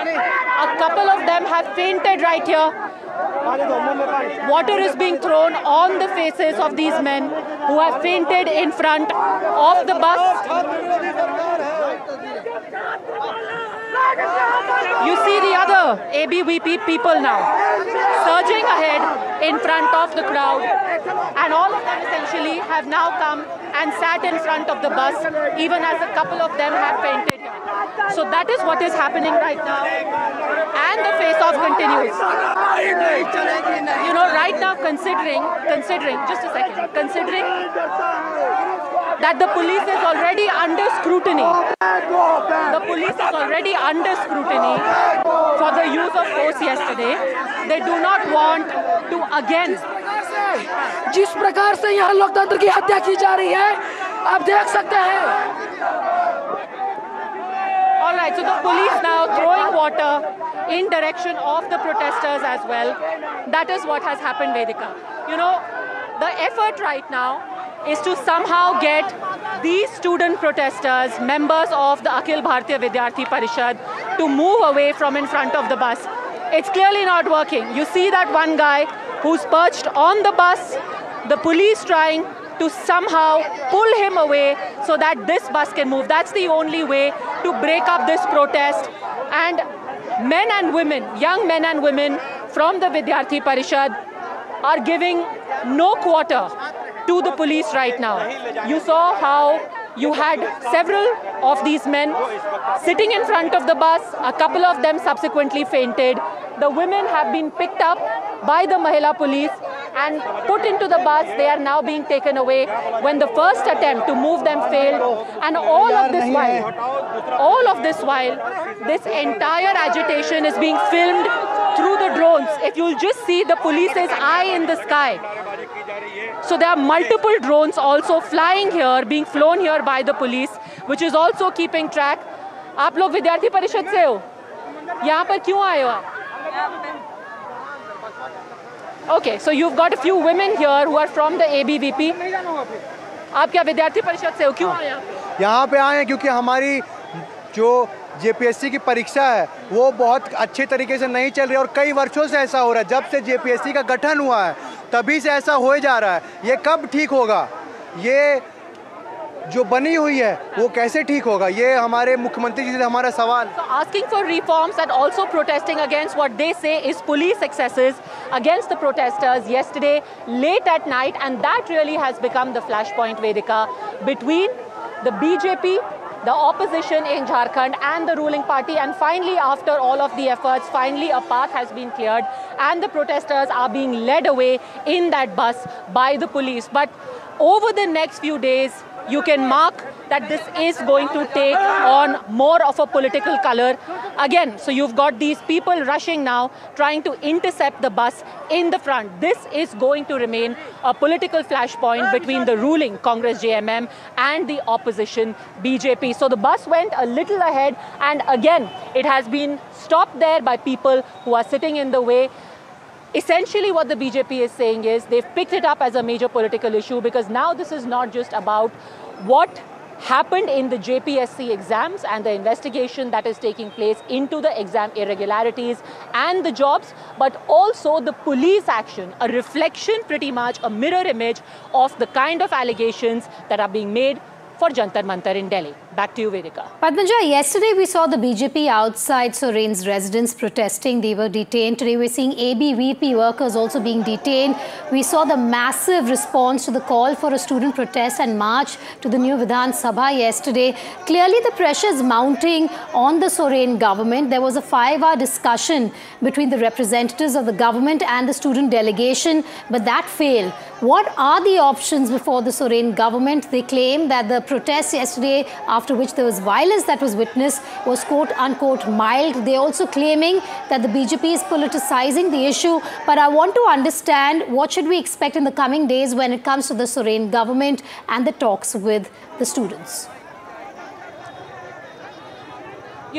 A couple of them have fainted right here. Water is being thrown on the faces of these men who have fainted in front of the bus. You see the other ABVP people now surging ahead in front of the crowd, and all of them essentially have now come and sat in front of the bus, even as a couple of them have fainted here. So that is what is happening right now, and the face-off continues. You know, right now considering that the police is already under scrutiny. The police is already under scrutiny for the use of force yesterday. They do not want to again. जिस प्रकार से यहाँ लोकतंत्र की हत्या की जा रही है, आप देख सकते हैं. All right, so the police now throwing water in direction of the protesters as well. That is what has happened, Vedika. You know, the effort right now is to somehow get these student protesters, members of the Akhil Bharatiya Vidyarthi Parishad, to move away from in front of the bus. It's clearly not working. You see that one guy who's perched on the bus, the police trying to somehow pull him away so that this bus can move. That's the only way to break up this protest. And men and women, young men and women from the Vidyarthi Parishad are giving no quarter to the police right now. You saw how you had several of these men sitting in front of the bus. A couple of them subsequently fainted. The women have been picked up by the Mahila police and put into the bus. They are now being taken away when the first attempt to move them failed. And all of this while, this entire agitation is being filmed through the drones. If you'll just see the police's eye in the sky. So there are multiple drones also flying here, being flown here by the police, which is also keeping track. आप लोग विद्यार्थी परिषद से हो? यहाँ पर क्यों आए हो आप? Okay, so you've got a few women here who are from the ABVP. आप क्या विद्यार्थी परिषद से हो? क्यों आए आप? यहाँ पे आए हैं क्योंकि हमारी जो जेपीएससी की परीक्षा है वो बहुत अच्छे तरीके से नहीं चल रही है और कई वर्षों से ऐसा हो रहा है. जब से जेपीएससी का गठन हुआ है तभी से ऐसा हो जा रहा है. ये कब ठीक होगा? ये जो बनी हुई है वो कैसे ठीक होगा? ये हमारे मुख्यमंत्री जी से हमारा सवाल. So asking for reforms and also protesting against what they say is police excesses against the protesters yesterday late at night, and that really has become the flashpoint, Vedika, between the BJP, the opposition in Jharkhand and the ruling party. And finally, after all of the efforts, finally a path has been cleared and the protesters are being led away in that bus by the police. But over the next few days, you can mark that this is going to take on more of a political color again. So you've got these people rushing now, trying to intercept the bus in the front. This is going to remain a political flashpoint between the ruling Congress JMM and the opposition BJP. So the bus went a little ahead, and again, it has been stopped there by people who are sitting in the way. Essentially what the BJP is saying is they've picked it up as a major political issue, because now this is not just about what happened in the JPSC exams and the investigation that is taking place into the exam irregularities and the jobs, but also the police action, a reflection, pretty much a mirror image of the kind of allegations that are being made for Jantar Mantar in Delhi. Back to you, Vedika. Padmaja, yesterday we saw the BJP outside Soren's residence protesting. They were detained. Today we're seeing ABVP workers also being detained. We saw the massive response to the call for a student protest and march to the new Vidhan Sabha yesterday. Clearly the pressure is mounting on the Soren government. There was a 5-hour discussion between the representatives of the government and the student delegation, but that failed. What are the options before the Soren government? They claim that the protest yesterday, after which there was violence that was witnessed, was quote-unquote mild. They're also claiming that the BJP is politicizing the issue. But I want to understand, what should we expect in the coming days when it comes to the Soren government and the talks with the students? You know,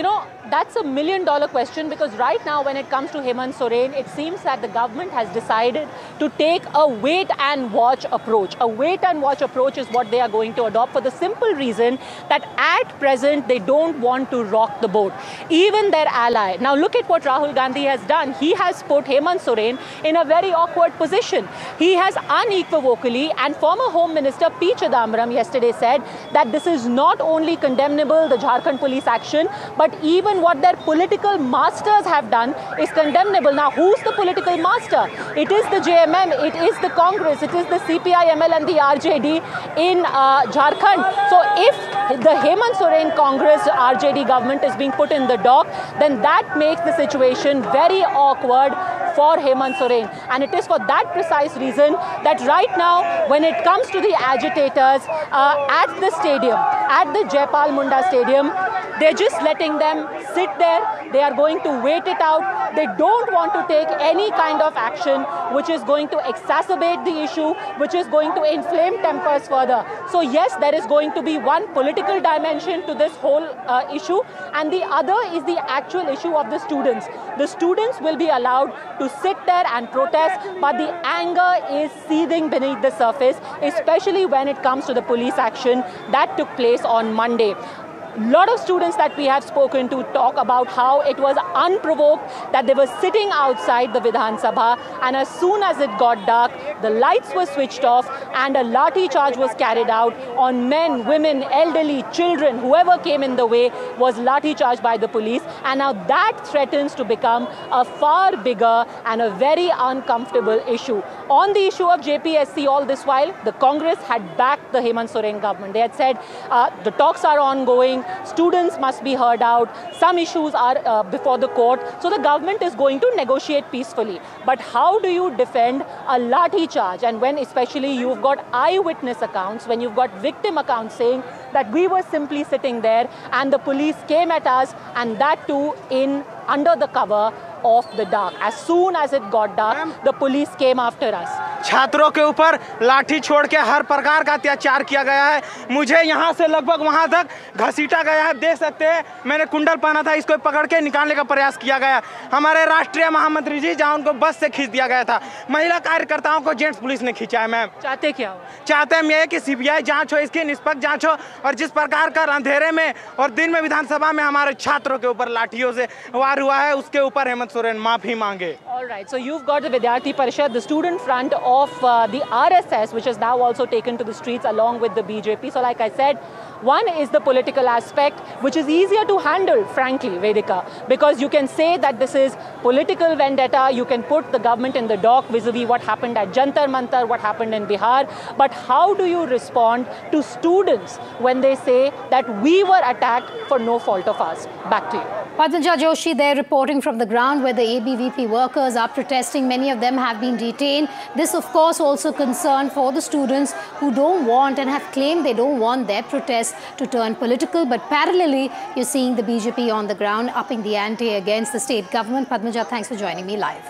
That's $1 million question, because right now when it comes to Hemant Soren, it seems that the government has decided to take a wait and watch approach. A wait and watch approach is what they are going to adopt, for the simple reason that at present they don't want to rock the boat. Even their ally. Now look at what Rahul Gandhi has done. He has put Hemant Soren in a very awkward position. He has unequivocally, and former Home Minister P. Chidambaram yesterday said that this is not only condemnable, the Jharkhand police action, but even what their political masters have done is condemnable. Now, who's the political master? It is the JMM, it is the Congress, it is the CPI-ML and the RJD in Jharkhand. So if the Hemant Soren Congress RJD government is being put in the dock, then that makes the situation very awkward for Hemant Soren. And it is for that precise reason that right now, when it comes to the agitators at the stadium, at the Jaipal Munda Stadium, they're just letting them sit there. They are going to wait it out. They don't want to take any kind of action which is going to exacerbate the issue, which is going to inflame tempers further. So yes, there is going to be one political dimension to this whole issue, and the other is the actual issue of the students. The students will be allowed to sit there and protest, but the anger is seething beneath the surface, especially when it comes to the police action that took place on Monday. A lot of students that we have spoken to talk about how it was unprovoked, that they were sitting outside the Vidhan Sabha, and as soon as it got dark, the lights were switched off and a lathi charge was carried out on men, women, elderly, children, whoever came in the way was lathi charged by the police. And now that threatens to become a far bigger and a very uncomfortable issue. On the issue of JPSC, all this while, the Congress had backed the Hemant Soren government. They had said the talks are ongoing, students must be heard out, some issues are before the court, so the government is going to negotiate peacefully. But how do you defend a lathi charge? And when especially you've got eyewitness accounts, when you've got victim accounts saying that we were simply sitting there and the police came at us, and that too under the cover of the dark. As soon as it got dark, the police came after us. छात्रों के ऊपर लाठी छोड़ के हर प्रकार का अत्याचार किया गया है। मुझे यहाँ से लगभग वहाँ तक घसीटा गया है। देख सकते हैं, मैंने कुंडल पहना था, इसको पकड़ के निकालने का प्रयास किया गया। हमारे राष्ट्रीय महामंत्री जी, जहाँ उनको बस से खींच दिया गया था, महिला कार्यकर्ताओं को जेंट्स पुलिस ने खींचा है। मैम, चाहते क्या हो? चाहते हम ये कि सीबीआई जांच हो, इसकी निष्पक्ष जांच हो, और जिस प्रकार का अंधेरे में और दिन में विधानसभा में हमारे छात्रों के ऊपर लाठियों से वार हुआ है, उसके ऊपर हेमंत सोरेन माफी मांगे। All right, so you've got the Vidyarthi Parishad, the student front of the RSS, which has now also taken to the streets along with the BJP. So like I said, one is the political aspect, which is easier to handle, frankly, Vedika, because you can say that this is political vendetta. You can put the government in the dock vis-a-vis what happened at Jantar Mantar, what happened in Bihar. But how do you respond to students when they say that we were attacked for no fault of ours? Back to you. Padmaja Joshi there reporting from the ground where the ABVP workers are protesting. Many of them have been detained. This, of course, also concern for the students who don't want and have claimed they don't want their protests to turn political. But parallelly, you're seeing the BJP on the ground upping the ante against the state government. Padmaja, thanks for joining me live.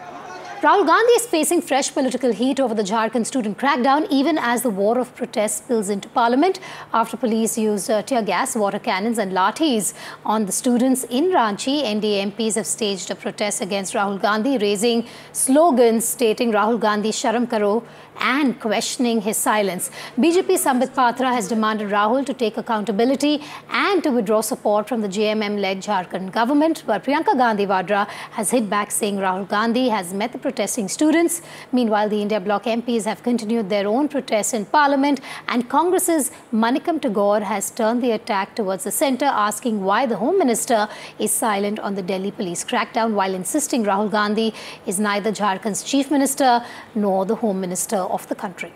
Rahul Gandhi is facing fresh political heat over the Jharkhand student crackdown, even as the war of protest spills into parliament after police used tear gas, water cannons and lathis on the students in Ranchi. NDA MPs have staged a protest against Rahul Gandhi, raising slogans stating Rahul Gandhi Sharam Karo and questioning his silence. BJP Sambit Patra has demanded Rahul to take accountability and to withdraw support from the JMM-led Jharkhand government. But Priyanka Gandhi Vadra has hit back, saying Rahul Gandhi has met the protesting students. Meanwhile, the India Bloc MPs have continued their own protests in Parliament, and Congress's Manikam Tagore has turned the attack towards the centre, asking why the Home Minister is silent on the Delhi police crackdown, while insisting Rahul Gandhi is neither Jharkhand's Chief Minister nor the Home Minister of the country.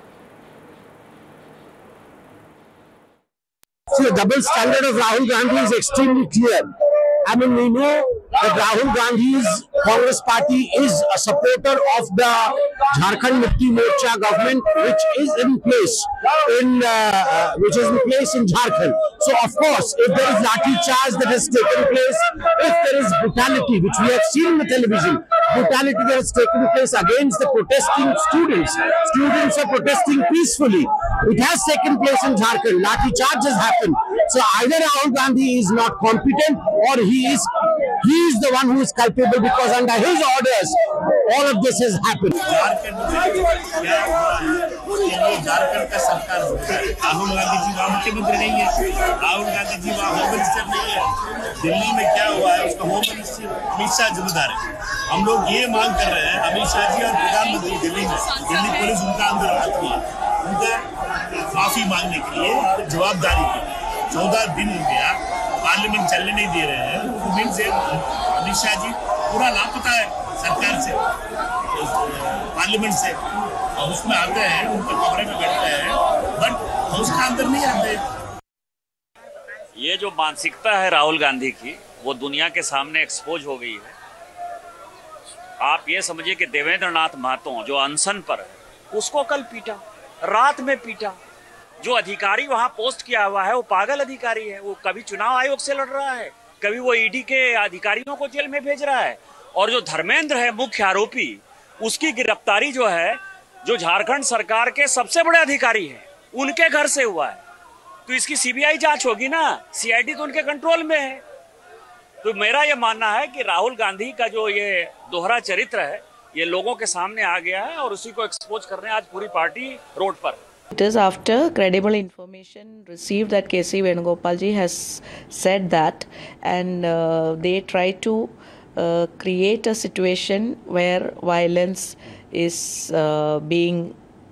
See, the double standard of Rahul Gandhi is extremely clear. I mean, we know that Rahul Gandhi's Congress party is a supporter of the Jharkhand Mukti Morcha government, which is in place in Jharkhand. So, of course, if there is lathi charge that has taken place, if there is brutality, which we have seen in the television, brutality that has taken place against the protesting students. Students are protesting peacefully. It has taken place in Jharkhand. Lathi charge has happened. So either Rahul Gandhi is not competent or he is the one who is culpable, because under his orders all of this has happened. Jharkhand में क्या हुआ है उसके लिए झारखंड का सरकार राहुल गांधी जी वहाँ मुख्यमंत्री नहीं है, राहुल गांधी जी वहाँ होम मिनिस्टर नहीं है। दिल्ली में क्या हुआ है उसका होम मिनिस्टर अमित शाह जिम्मेदार है। हम लोग ये मांग कर रहे हैं अमित शाह जी और प्रधानमंत्री दिल्ली में, दिल्ली पुलिस उनका अंदर आती है, उनका माफी मांगने के लिए जवाबदारी की 14 दिन हो गया, पार्लियामेंट चलने नहीं दे रहे हैं। दिन से अमित शाह जी पूरा लापता है सरकार से, पार्लियामेंट से, और उसमें आते हैं उनके कमरे में बैठते हैं, बट उसका अंदर नहीं आते। ये जो मानसिकता है राहुल गांधी की वो दुनिया के सामने एक्सपोज हो गई है। आप ये समझिए कि देवेंद्र नाथ महतो जो अनशन पर है उसको कल पीटा, रात में पीटा। जो अधिकारी वहां पोस्ट किया हुआ है वो पागल अधिकारी है, वो कभी चुनाव आयोग से लड़ रहा है, कभी वो ईडी के अधिकारियों को जेल में भेज रहा है। और जो धर्मेंद्र है मुख्य आरोपी, उसकी गिरफ्तारी जो है, जो झारखंड सरकार के सबसे बड़े अधिकारी हैं, उनके घर से हुआ है। तो इसकी सीबीआई जांच होगी ना, सीआईडी तो उनके कंट्रोल में है। तो मेरा ये मानना है कि राहुल गांधी का जो ये दोहरा चरित्र है ये लोगों के सामने आ गया है और उसी को एक्सपोज करने आज पूरी पार्टी रोड पर। It is after credible information received that K.C. Venugopal ji has said that, and they try to create a situation where violence is being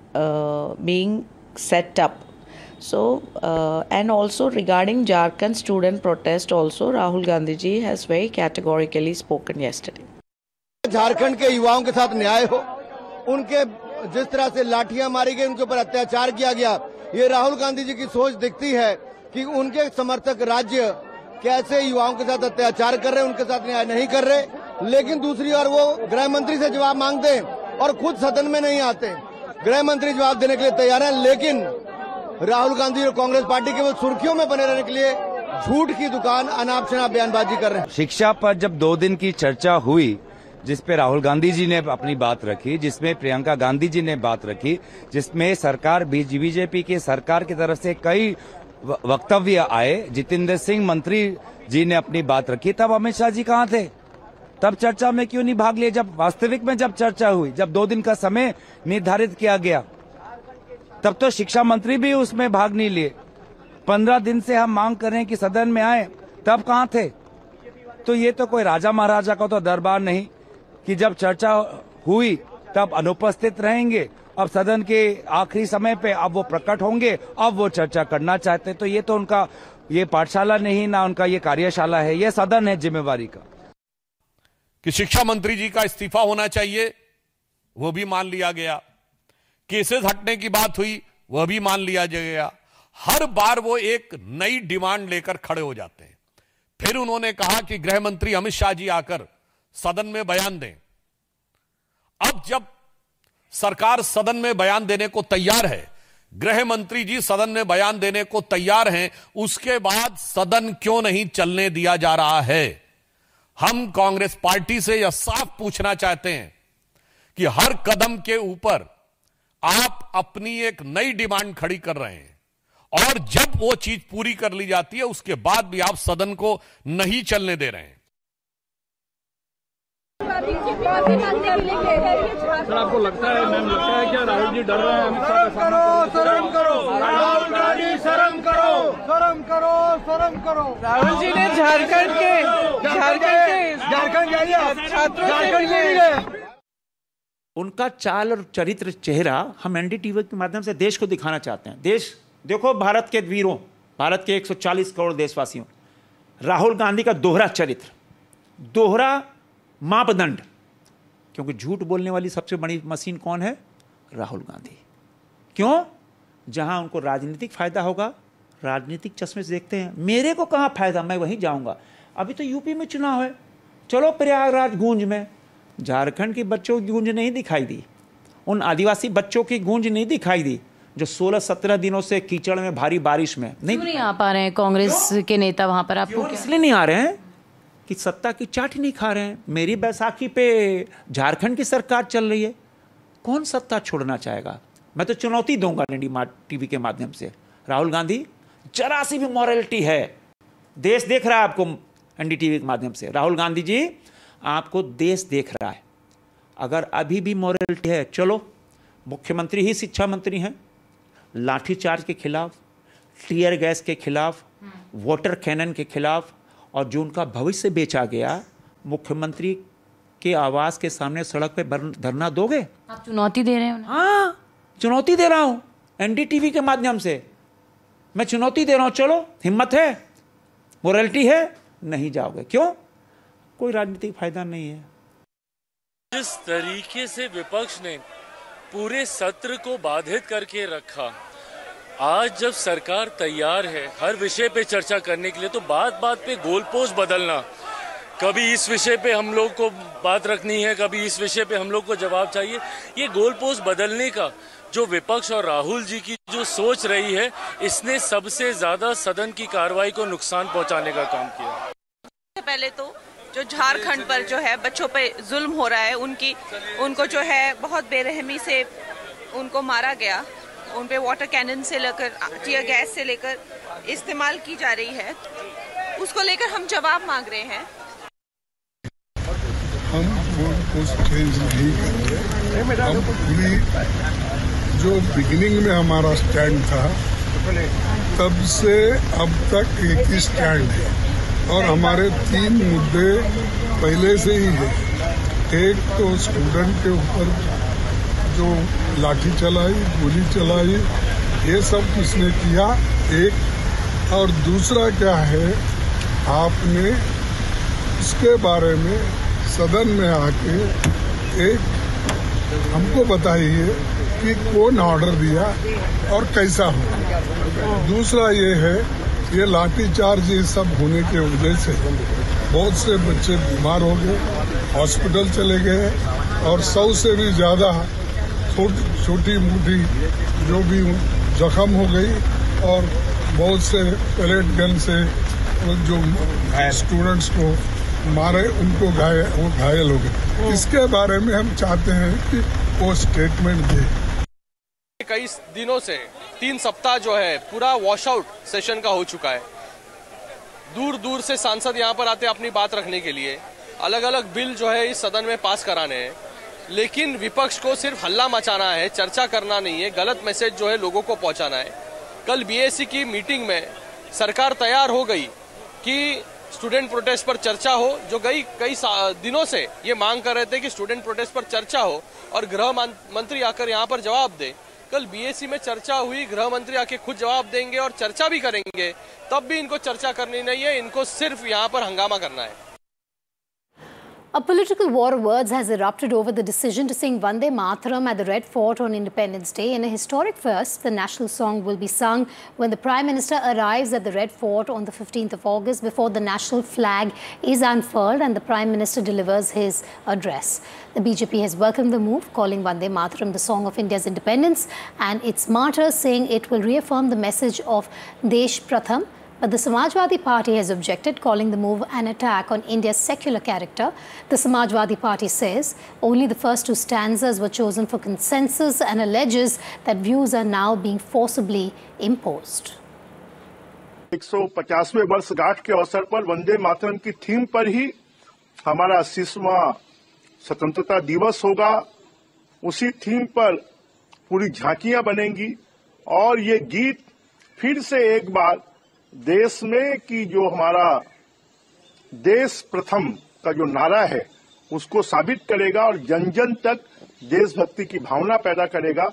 set up. So and also regarding Jharkhand student protest also, Rahul Gandhi ji has very categorically spoken yesterday. Jharkhand के युवाओं के साथ न्याय हो, उनके जिस तरह से लाठियां मारी गई, उनके ऊपर अत्याचार किया गया, ये राहुल गांधी जी की सोच दिखती है कि उनके समर्थक राज्य कैसे युवाओं के साथ अत्याचार कर रहे हैं, उनके साथ न्याय नहीं कर रहे। लेकिन दूसरी ओर वो गृह मंत्री से जवाब मांगते हैं और खुद सदन में नहीं आते। गृह मंत्री जवाब देने के लिए तैयार है, लेकिन राहुल गांधी और कांग्रेस पार्टी केवल सुर्खियों में बने रहने के लिए झूठ की दुकान अनाप शनाप बयानबाजी कर रहे हैं। शिक्षा पर जब 2 दिन की चर्चा हुई, जिसपे राहुल गांधी जी ने अपनी बात रखी, जिसमें प्रियंका गांधी जी ने बात रखी, जिसमें सरकार बीजेपी की सरकार की तरफ से कई वक्तव्य आए, जितेंद्र सिंह मंत्री जी ने अपनी बात रखी, तब अमित शाह जी कहाँ थे? तब चर्चा में क्यों नहीं भाग लिए? जब वास्तविक में जब चर्चा हुई, जब 2 दिन का समय निर्धारित किया गया, तब तो शिक्षा मंत्री भी उसमें भाग नहीं लिए। 15 दिन से हम मांग कर रहे हैं कि सदन में आए, तब कहाँ थे? तो ये तो कोई राजा महाराजा का तो दरबार नहीं कि जब चर्चा हुई तब अनुपस्थित रहेंगे, अब सदन के आखिरी समय पे अब वो प्रकट होंगे, अब वो चर्चा करना चाहते। तो ये तो उनका ये पाठशाला नहीं ना उनका ये कार्यशाला है, ये सदन है जिम्मेवारी का। कि शिक्षा मंत्री जी का इस्तीफा होना चाहिए वो भी मान लिया गया, केसेस हटने की बात हुई वह भी मान लिया गया। हर बार वो एक नई डिमांड लेकर खड़े हो जाते हैं। फिर उन्होंने कहा कि गृह मंत्री अमित शाह जी आकर सदन में बयान दें। अब जब सरकार सदन में बयान देने को तैयार है, गृह मंत्री जी सदन में बयान देने को तैयार हैं, उसके बाद सदन क्यों नहीं चलने दिया जा रहा है? हम कांग्रेस पार्टी से यह साफ पूछना चाहते हैं कि हर कदम के ऊपर आप अपनी एक नई डिमांड खड़ी कर रहे हैं और जब वो चीज पूरी कर ली जाती है उसके बाद भी आप सदन को नहीं चलने दे रहे हैं। सर आपको लगता है, मैम लगता है क्या राहुल जी डर रहे हैं अमित शाह का सामना? शर्म करो राहुल गांधी, शर्म करो, शर्म करो, शर्म करो। राहुल जी ने झारखंड जाइए। उनका चाल और चरित्र चेहरा हम एनडीटीवी के माध्यम से देश को दिखाना चाहते हैं। देश देखो, भारत के वीरों, भारत के 140 करोड़ देशवासियों, राहुल गांधी का दोहरा चरित्र, दोहरा मापदंड। क्योंकि झूठ बोलने वाली सबसे बड़ी मशीन कौन है? राहुल गांधी। क्यों? जहां उनको राजनीतिक फायदा होगा, राजनीतिक चश्मे से देखते हैं। मेरे को कहां फायदा, मैं वहीं जाऊंगा। अभी तो यूपी में चुनाव है, चलो प्रयागराज गूंज में। झारखंड के बच्चों की गूंज नहीं दिखाई दी, उन आदिवासी बच्चों की गूंज नहीं दिखाई दी जो 16-17 दिनों से कीचड़ में, भारी बारिश में नहीं आ पा रहे हैं कांग्रेस के नेता वहां पर। आपको इसलिए नहीं आ रहे हैं कि सत्ता की चाट ही नहीं खा रहे हैं। मेरी बैसाखी पे झारखंड की सरकार चल रही है, कौन सत्ता छोड़ना चाहेगा? मैं तो चुनौती दूंगा टीवी के माध्यम से, राहुल गांधी, जरा सी भी मॉरलिटी है, देश देख रहा है आपको एनडीटीवी के माध्यम से, राहुल गांधी जी आपको देश देख रहा है। अगर अभी भी मॉरलिटी है, चलो, मुख्यमंत्री ही शिक्षा मंत्री हैं, लाठीचार्ज के खिलाफ, टीयर गैस के खिलाफ, वाटर कैनन के खिलाफ, और जो उनका भविष्य बेचा गया, मुख्यमंत्री के आवास के सामने सड़क पे धरना दोगे? आप चुनौती दे रहे हो? हाँ, चुनौती दे रहा हूं एनडीटीवी के माध्यम से, मैं चुनौती दे रहा हूं। चलो, हिम्मत है, मोरालिटी है, नहीं जाओगे? क्यों? कोई राजनीतिक फायदा नहीं है। जिस तरीके से विपक्ष ने पूरे सत्र को बाधित करके रखा, आज जब सरकार तैयार है हर विषय पे चर्चा करने के लिए, तो बात बात पे गोल पोस्ट बदलना, कभी इस विषय पे हम लोग को बात रखनी है, कभी इस विषय पे हम लोग को जवाब चाहिए, ये गोल पोस्ट बदलने का जो विपक्ष और राहुल जी की जो सोच रही है, इसने सबसे ज्यादा सदन की कार्रवाई को नुकसान पहुंचाने का काम किया। पहले तो जो झारखंड पर जो है बच्चों पे जुल्म हो रहा है, उनको जो है बहुत बेरहमी से उनको मारा गया, उन पे वाटर कैनन से लेकर टीयर गैस से लेकर इस्तेमाल की जा रही है, उसको लेकर हम जवाब मांग रहे हैं। हम कुछ चेंज नहीं कर रहे, हम पूरी जो बिगिनिंग में हमारा स्टैंड था तब से अब तक एक ही स्टैंड है, और हमारे 3 मुद्दे पहले से ही है। एक तो स्टूडेंट के ऊपर जो लाठी चलाई, गोली चलाई, ये सब किसने किया, एक, और दूसरा क्या है, आपने इसके बारे में सदन में आके एक हमको बताइए कि कौन ऑर्डर दिया और कैसा हुआ। दूसरा ये है, ये लाठीचार्ज ये सब होने के वजह से बहुत से बच्चे बीमार हो गए, हॉस्पिटल चले गए, और 100 से भी ज्यादा छोटी मोटी जो भी जख्म हो गई, और बहुत से पैलेट गन से जो स्टूडेंट्स को मारे उनको घायल हो गए। इसके बारे में हम चाहते हैं कि वो स्टेटमेंट दे। कई दिनों से 3 सप्ताह जो है पूरा वॉश आउट सेशन का हो चुका है। दूर दूर से सांसद यहाँ पर आते हैं अपनी बात रखने के लिए, अलग अलग बिल जो है इस सदन में पास कराने हैं, लेकिन विपक्ष को सिर्फ हल्ला मचाना है, चर्चा करना नहीं है, गलत मैसेज जो है लोगों को पहुंचाना है। कल बीएससी की मीटिंग में सरकार तैयार हो गई कि स्टूडेंट प्रोटेस्ट पर चर्चा हो, जो कई दिनों से ये मांग कर रहे थे कि स्टूडेंट प्रोटेस्ट पर चर्चा हो और गृह मंत्री आकर यहाँ पर जवाब दे। कल बीएससी में चर्चा हुई, गृह मंत्री आके खुद जवाब देंगे और चर्चा भी करेंगे, तब भी इनको चर्चा करनी नहीं है, इनको सिर्फ यहाँ पर हंगामा करना है। A political war of words has erupted over the decision to sing Vande Mataram at the Red Fort on Independence Day. In a historic first, the national song will be sung when the Prime Minister arrives at the Red Fort on the 15th of August before the national flag is unfurled and the Prime Minister delivers his address. The BJP has welcomed the move, calling Vande Mataram the song of India's independence and its martyrs, saying it will reaffirm the message of Desh Pratham. But the Samajwadi Party has objected, calling the move an attack on India's secular character. The Samajwadi Party says only the first 2 stanzas were chosen for consensus and alleges that views are now being forcibly imposed. 150वें वर्षगांठ के अवसर पर वंदे मातरम की theme पर ही हमारा 80वां स्वतंत्रता दिवस होगा। उसी थीम पर पूरी झांकियां बनेंगी और ये गीत फिर से एक बार देश में कि जो हमारा देश प्रथम का जो नारा है उसको साबित करेगा और जन जन तक देशभक्ति की भावना पैदा करेगा,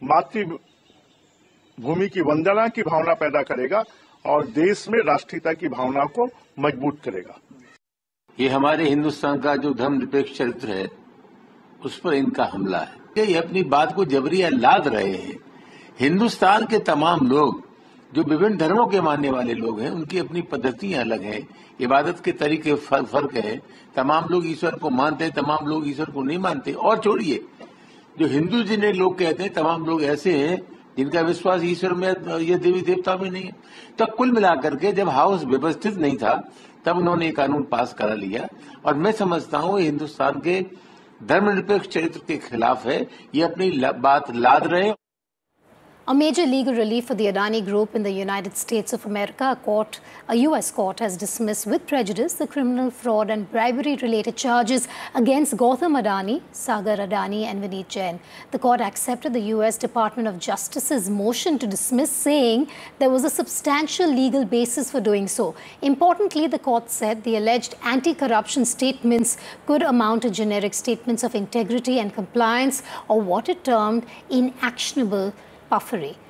मातृभूमि की वंदना की भावना पैदा करेगा और देश में राष्ट्रीयता की भावना को मजबूत करेगा। ये हमारे हिंदुस्तान का जो धर्मनिरपेक्ष चरित्र है उस पर इनका हमला है। ये अपनी बात को जबरिया लाद रहे हैं। हिंदुस्तान के तमाम लोग जो विभिन्न धर्मों के मानने वाले लोग हैं उनकी अपनी पद्धतियां अलग हैं, इबादत के तरीके फर्क है। तमाम लोग ईश्वर को मानते हैं, तमाम लोग ईश्वर को नहीं मानते। और छोड़िए, जो हिंदू जिन्हें लोग कहते हैं तमाम लोग ऐसे हैं जिनका विश्वास ईश्वर में या देवी देवता में नहीं है। तो कुल मिलाकर के जब हाउस व्यवस्थित नहीं था तब उन्होंने ये कानून पास करा लिया। और मैं समझता हूँ हिंदुस्तान के धर्मनिरपेक्ष चरित्र के खिलाफ है, ये अपनी बात लाद रहे हैं। A major legal relief for the Adani Group in the United States of America. A U.S. court has dismissed with prejudice the criminal fraud and bribery-related charges against Gautam Adani, Sagar Adani and Vineet Jain. The court accepted the U.S. Department of Justice's motion to dismiss, saying there was a substantial legal basis for doing so. Importantly, the court said the alleged anti-corruption statements could amount to generic statements of integrity and compliance, or what it termed inactionable puffery.